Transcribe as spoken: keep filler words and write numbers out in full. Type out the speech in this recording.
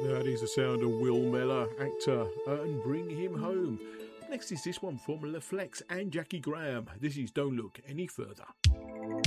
That is the sound of Will Mellor, actor, uh, and Bring Him Home. Next is this one from LaFlex and Jackie Graham. This is Don't Look Any Further.